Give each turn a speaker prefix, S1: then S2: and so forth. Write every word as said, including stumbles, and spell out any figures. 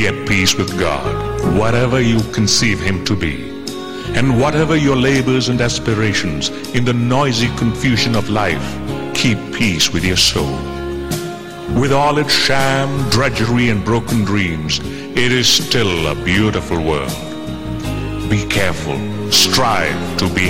S1: Be at peace with God, whatever you conceive Him to be. And whatever your labors and aspirations, in the noisy confusion of life, keep peace with your soul. With all its sham, drudgery, and broken dreams, it is still a beautiful world. Be careful, strive to be